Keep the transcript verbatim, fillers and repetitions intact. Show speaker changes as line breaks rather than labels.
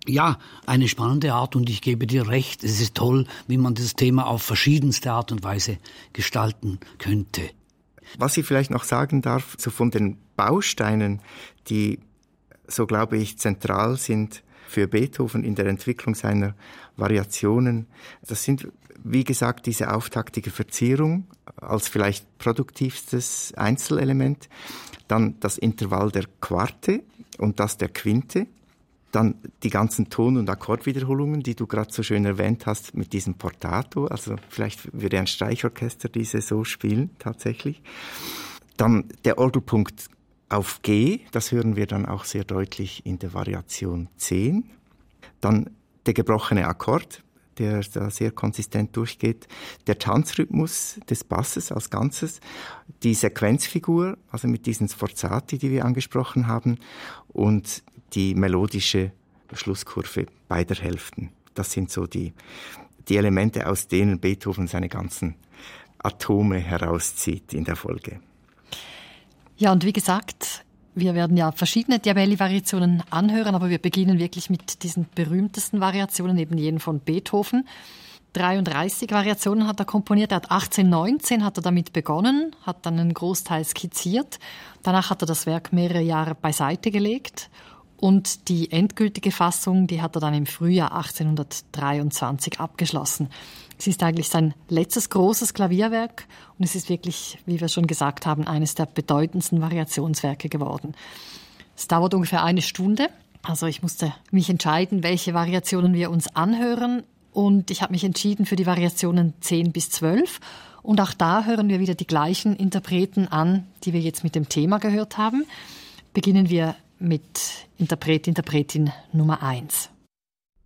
Ja, eine spannende Art, und ich gebe dir recht, es ist toll, wie man das Thema auf verschiedenste Art und Weise gestalten könnte.
Was ich vielleicht noch sagen darf, so von den Bausteinen, die, so glaube ich, zentral sind für Beethoven in der Entwicklung seiner Variationen, das sind, wie gesagt, diese auftaktige Verzierung als vielleicht produktivstes Einzelelement, dann das Intervall der Quarte und das der Quinte, dann die ganzen Ton- und Akkordwiederholungen, die du gerade so schön erwähnt hast mit diesem Portato, also vielleicht würde ein Streichorchester diese so spielen tatsächlich. Dann der Orgelpunkt auf G, das hören wir dann auch sehr deutlich in der Variation zehn. Dann der gebrochene Akkord, der da sehr konsistent durchgeht, der Tanzrhythmus des Basses als Ganzes, die Sequenzfigur, also mit diesen Sforzati, die wir angesprochen haben, und die melodische Schlusskurve beider Hälften. Das sind so die, die Elemente, aus denen Beethoven seine ganzen Atome herauszieht in der Folge.
Ja, und wie gesagt, wir werden ja verschiedene Diabelli-Variationen anhören, aber wir beginnen wirklich mit diesen berühmtesten Variationen, eben jenen von Beethoven. dreiunddreißig Variationen hat er komponiert. Er hat achtzehn neunzehn hat er damit begonnen, hat dann einen Großteil skizziert. Danach hat er das Werk mehrere Jahre beiseite gelegt. Und die endgültige Fassung, die hat er dann im Frühjahr achtzehnhundertdreiundzwanzig abgeschlossen. Es ist eigentlich sein letztes großes Klavierwerk und es ist wirklich, wie wir schon gesagt haben, eines der bedeutendsten Variationswerke geworden. Es dauert ungefähr eine Stunde. Also ich musste mich entscheiden, welche Variationen wir uns anhören. Und ich habe mich entschieden für die Variationen zehn bis zwölf. Und auch da hören wir wieder die gleichen Interpreten an, die wir jetzt mit dem Thema gehört haben. Beginnen wir mit Interpret, Interpretin Nummer eins.